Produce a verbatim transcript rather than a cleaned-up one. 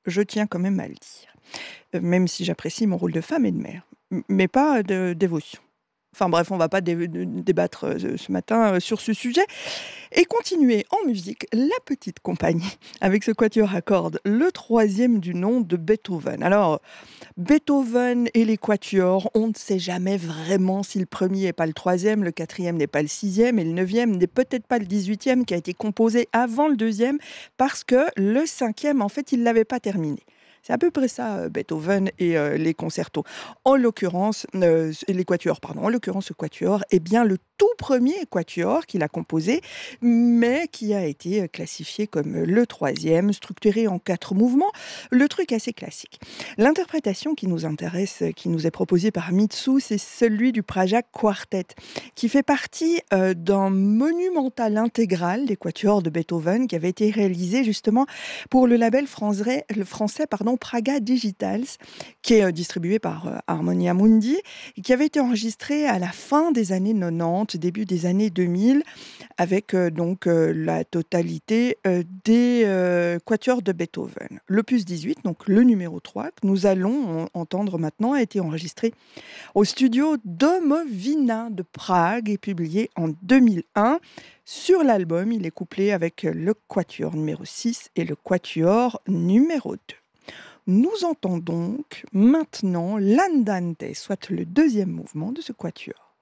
je tiens quand même à le dire. Heu, même si j'apprécie mon rôle de femme et de mère, m mais pas de dévotion. Enfin bref, on va pas dé d débattre, heu, ce matin, heu, sur ce sujet et continuer en musique La Petite Compagnie avec ce quatuor à cordes, le troisième du nom de Beethoven. Alors, Beethoven et les quatuors, on ne sait jamais vraiment si le premier est pas le troisième, le quatrième n'est pas le sixième et le neuvième n'est peut-être pas le dix-huitième qui a été composé avant le deuxième parce que le cinquième, en fait, il l'avait pas terminé. C'est à peu près ça, heu, Beethoven et heu, les concertos. En l'occurrence, heu, s les quatuors, pardon. En l'occurrence, ce quatuor est bien le tout premier quatuor qu'il a composé, mais qui a été, heu, classifié comme le troisième, structuré en quatre mouvements. Le truc assez classique. L'interprétation qui nous intéresse, qui nous est proposée par Mitsou, c'est celui du Praja Quartet, qui fait partie, heu, d'un monumental intégral des quatuors de Beethoven, qui avait été réalisé justement pour le label franzrais le français, pardon, Praga Digitals, qui est, heu, distribué par, heu, Harmonia Mundi et qui avait été enregistré à la fin des années nonante, début des années deux mille avec, heu, donc, heu, la totalité, heu, des, heu, quatuors de Beethoven. L'opus dix-huit, donc le numéro trois que nous allons en entendre maintenant, a été enregistré au studio Domowina de Prague et publié en deux mille un. Sur l'album, il est couplé avec, heu, le quatuor numéro six et le quatuor numéro deux. Nous entendons donc maintenant l'Andante, soit le deuxième mouvement de ce quatuor.